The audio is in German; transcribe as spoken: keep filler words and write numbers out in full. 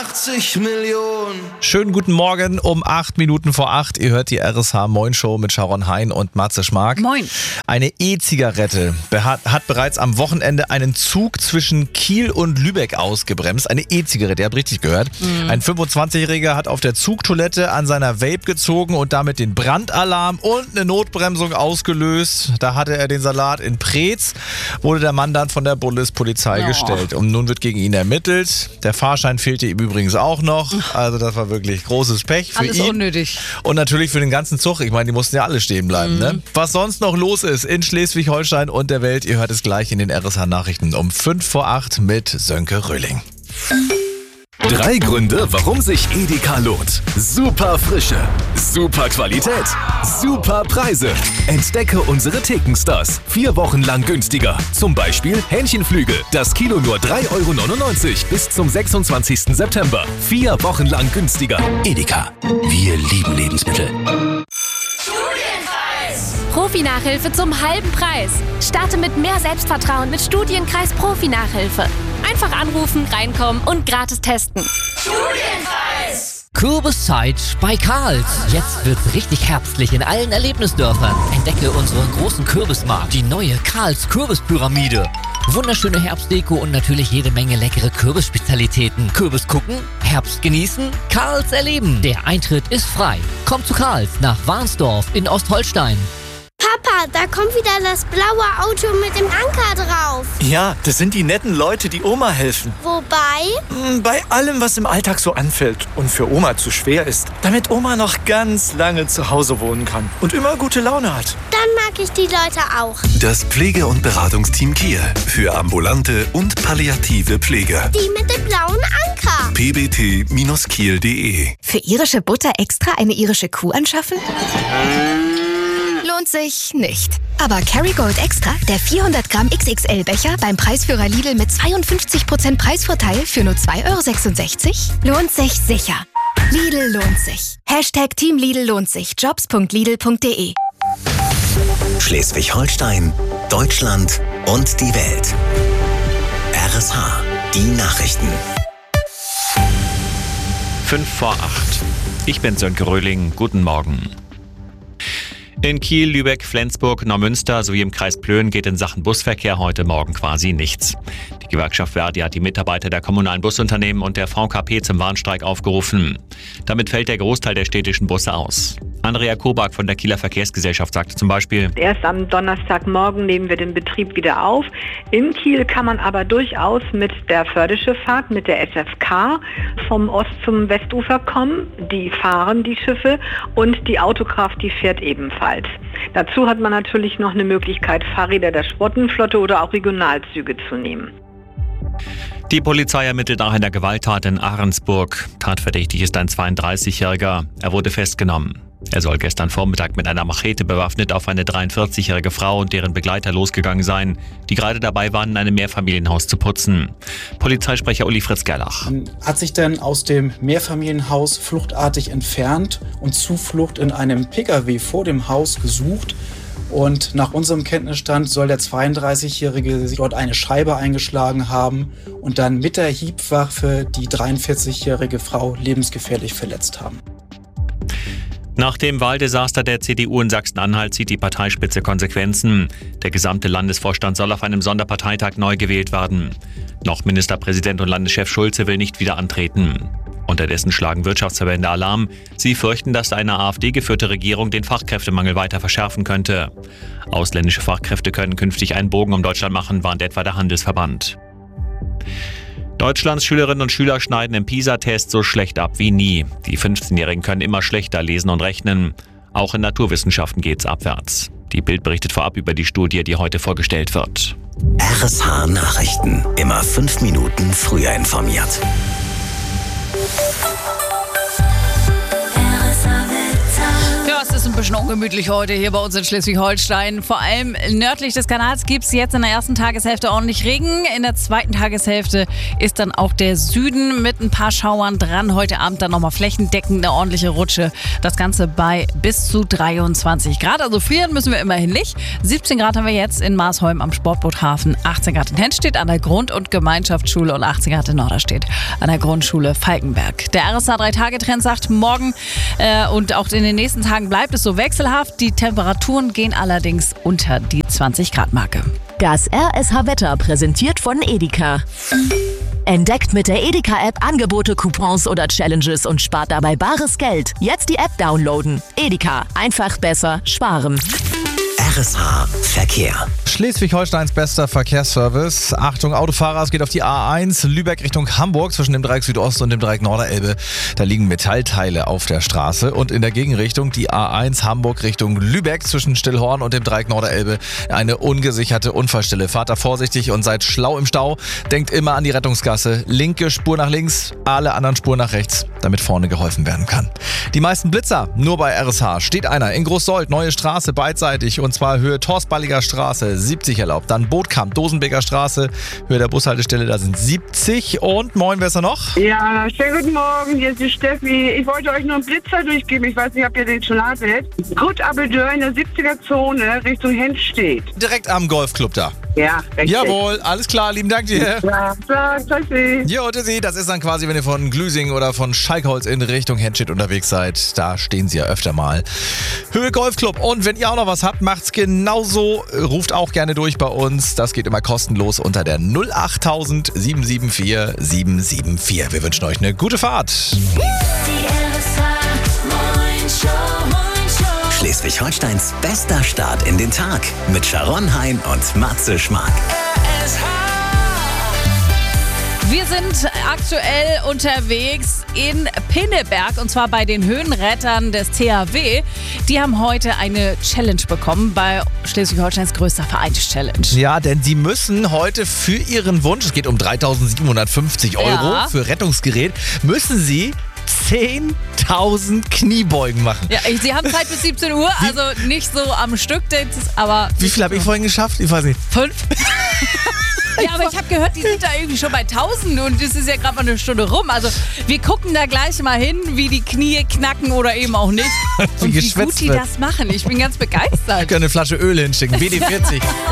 achtzig Millionen. Schönen guten Morgen um acht Minuten vor acht. Ihr hört die R S H Moin Show mit Sharon Hein und Matze Schmark. Moin. Eine E-Zigarette hat, hat bereits am Wochenende einen Zug zwischen Kiel und Lübeck ausgebremst. Eine E-Zigarette, ihr habt richtig gehört. Mhm. Ein fünfundzwanzigjähriger hat auf der Zugtoilette an seiner Vape gezogen und damit den Brandalarm und eine Notbremsung ausgelöst. Da hatte er den Salat in Preetz, wurde der Mann dann von der Bundespolizei Oh. gestellt. Und nun wird gegen ihn ermittelt. Der Fahrschein fehlte ihm übrigens auch noch. Also das war wirklich großes Pech für Alles ihn. unnötig. Und natürlich für den ganzen Zug. Ich meine, die mussten ja alle stehen bleiben. Mhm. Ne? Was sonst noch los ist in Schleswig-Holstein und der Welt, ihr hört es gleich in den R S H-Nachrichten um fünf vor acht mit Sönke Röhling. Drei Gründe, warum sich Edeka lohnt. Super Frische, super Qualität, super Preise. Entdecke unsere Thekenstars. Vier Wochen lang günstiger. Zum Beispiel Hähnchenflügel. Das Kilo nur drei Euro neunundneunzig bis zum sechsundzwanzigsten September. Vier Wochen lang günstiger. Edeka. Wir lieben Lebensmittel. Profi-Nachhilfe zum halben Preis. Starte mit mehr Selbstvertrauen mit Studienkreis Profi-Nachhilfe. Einfach anrufen, reinkommen und gratis testen. Studienkreis! Kürbiszeit bei Karls. Jetzt wird's richtig herbstlich in allen Erlebnisdörfern. Entdecke unseren großen Kürbismarkt, die neue Karls Kürbispyramide. Wunderschöne Herbstdeko und natürlich jede Menge leckere Kürbisspezialitäten. Kürbis gucken, Herbst genießen, Karls erleben. Der Eintritt ist frei. Kommt zu Karls nach Warnsdorf in Ostholstein. Papa, da kommt wieder das blaue Auto mit dem Anker drauf. Ja, das sind die netten Leute, die Oma helfen. Wobei? Bei allem, was im Alltag so anfällt und für Oma zu schwer ist. Damit Oma noch ganz lange zu Hause wohnen kann und immer gute Laune hat. Dann mag ich die Leute auch. Das Pflege- und Beratungsteam Kiel für ambulante und palliative Pflege. Die mit dem blauen Anker. p b t Bindestrich kiel punkt d e. Für irische Butter extra eine irische Kuh anschaffen? Lohnt sich nicht. Aber Kerrygold Extra, der vierhundert Gramm X X L-Becher beim Preisführer Lidl mit zweiundfünfzig Prozent Preisvorteil für nur zwei Euro sechsundsechzig, lohnt sich sicher. Lidl lohnt sich. Hashtag Team Lidl lohnt sich. jobs punkt lidl punkt d e. Schleswig-Holstein, Deutschland und die Welt. R S H, die Nachrichten. fünf vor acht. Ich bin Sönke Röhling. Guten Morgen. In Kiel, Lübeck, Flensburg, Neumünster sowie im Kreis Plön geht in Sachen Busverkehr heute Morgen quasi nichts. Die Gewerkschaft Verdi hat die Mitarbeiter der kommunalen Busunternehmen und der V K P zum Warnstreik aufgerufen. Damit fällt der Großteil der städtischen Busse aus. Andrea Kobak von der Kieler Verkehrsgesellschaft sagte zum Beispiel: Erst am Donnerstagmorgen nehmen wir den Betrieb wieder auf. In Kiel kann man aber durchaus mit der Förderschifffahrt, mit der S F K, vom Ost- zum Westufer kommen. Die fahren die Schiffe und die Autokraft, die fährt ebenfalls. Dazu hat man natürlich noch eine Möglichkeit, Fahrräder der Spottenflotte oder auch Regionalzüge zu nehmen. Die Polizei ermittelt nach einer Gewalttat in Ahrensburg. Tatverdächtig ist ein zweiunddreißigjähriger. Er wurde festgenommen. Er soll gestern Vormittag mit einer Machete bewaffnet auf eine dreiundvierzigjährige Frau und deren Begleiter losgegangen sein, die gerade dabei waren, in einem Mehrfamilienhaus zu putzen. Polizeisprecher Uli Fritz Gerlach. Man hat sich dann aus dem Mehrfamilienhaus fluchtartig entfernt und Zuflucht in einem Pkw vor dem Haus gesucht. Und nach unserem Kenntnisstand soll der zweiunddreißigjährige dort eine Scheibe eingeschlagen haben und dann mit der Hiebwaffe die dreiundvierzigjährige Frau lebensgefährlich verletzt haben. Nach dem Wahldesaster der C D U in Sachsen-Anhalt zieht die Parteispitze Konsequenzen. Der gesamte Landesvorstand soll auf einem Sonderparteitag neu gewählt werden. Noch Ministerpräsident und Landeschef Schulze will nicht wieder antreten. Unterdessen schlagen Wirtschaftsverbände Alarm. Sie fürchten, dass eine AfD-geführte Regierung den Fachkräftemangel weiter verschärfen könnte. Ausländische Fachkräfte können künftig einen Bogen um Deutschland machen, warnt etwa der Handelsverband. Deutschlands Schülerinnen und Schüler schneiden im PISA-Test so schlecht ab wie nie. Die fünfzehnjährigen können immer schlechter lesen und rechnen. Auch in Naturwissenschaften geht's abwärts. Die Bild berichtet vorab über die Studie, die heute vorgestellt wird. R S H Nachrichten. Immer fünf Minuten früher informiert. Ja, es ist ein bisschen ungemütlich heute hier bei uns in Schleswig-Holstein. Vor allem nördlich des Kanals gibt es jetzt in der ersten Tageshälfte ordentlich Regen. In der zweiten Tageshälfte ist dann auch der Süden mit ein paar Schauern dran. Heute Abend dann nochmal flächendeckend eine ordentliche Rutsche. Das Ganze bei bis zu dreiundzwanzig Grad. Also frieren müssen wir immerhin nicht. siebzehn Grad haben wir jetzt in Marsholm am Sportboothafen. achtzehn Grad in Hennstedt an der Grund- und Gemeinschaftsschule und achtzehn Grad in Norderstedt an der Grundschule Falkenberg. Der R S A drei Tage Trend sagt, morgen äh, und auch in den nächsten Tagen bleibt es so wechselhaft. Die Temperaturen gehen allerdings unter die zwanzig Grad Marke. Das R S H-Wetter präsentiert von Edeka. Entdeckt mit der Edeka-App Angebote, Coupons oder Challenges und spart dabei bares Geld. Jetzt die App downloaden. Edeka. Einfach besser sparen. R S H Verkehr. Schleswig-Holsteins bester Verkehrsservice. Achtung, Autofahrer, es geht auf die A eins, Lübeck Richtung Hamburg, zwischen dem Dreieck Südost und dem Dreieck Norderelbe. Da liegen Metallteile auf der Straße. Und in der Gegenrichtung die A eins Hamburg Richtung Lübeck, zwischen Stillhorn und dem Dreieck Norderelbe. Eine ungesicherte Unfallstelle. Fahrt da vorsichtig und seid schlau im Stau. Denkt immer an die Rettungsgasse. Linke Spur nach links, alle anderen Spuren nach rechts, damit vorne geholfen werden kann. Die meisten Blitzer, nur bei R S H. Steht einer in Großsold, neue Straße, beidseitig, und zwar Höhe Torsballiger Straße, siebzig erlaubt. Dann Bootkamp, Dosenbeker Straße, Höhe der Bushaltestelle, da sind siebzig. Und moin, wer ist da noch? Ja, schönen guten Morgen, hier ist die Steffi. Ich wollte euch nur einen Blitzer durchgeben. Ich weiß nicht, ob ihr den schon hattet. Gut Abbeldör in der siebziger-Zone Richtung Hennstedt. Direkt am Golfclub da. Ja, richtig. Jawohl, alles klar, lieben Dank dir. Ja, klar, tschüssi. Jo, tschüssi, das ist dann quasi, wenn ihr von Glüsing oder von Schalkholz in Richtung Hennstedt unterwegs seid. Da stehen sie ja öfter mal. Höhe Golfclub. Und wenn ihr auch noch was habt, macht's genauso. Ruft auch gerne durch bei uns. Das geht immer kostenlos unter der null acht tausend sieben sieben vier sieben sieben vier. Wir wünschen euch eine gute Fahrt. Schleswig-Holsteins bester Start in den Tag mit Sharon Hein und Matze Schmark. Wir sind aktuell unterwegs in Pinneberg und zwar bei den Höhenrettern des T H W. Die haben heute eine Challenge bekommen bei Schleswig-Holsteins größter Vereinschallenge. Ja, denn sie müssen heute für ihren Wunsch, es geht um dreitausendsiebenhundertfünfzig Euro Ja. für Rettungsgerät, müssen sie zehntausend Kniebeugen machen. Ja, ich- sie haben Zeit bis siebzehn Uhr, also nicht so am Stück, das ist aber... Wie viel habe ich vorhin geschafft? Ich weiß nicht. Fünf? Ja, aber ich habe gehört, die sind da irgendwie schon bei tausend und es ist ja gerade mal eine Stunde rum. Also wir gucken da gleich mal hin, wie die Knie knacken oder eben auch nicht. Wie Und wie geschwitzt gut die wird. das machen. Ich bin ganz begeistert. Ich kann eine Flasche Öl hinschicken. W D vierzig.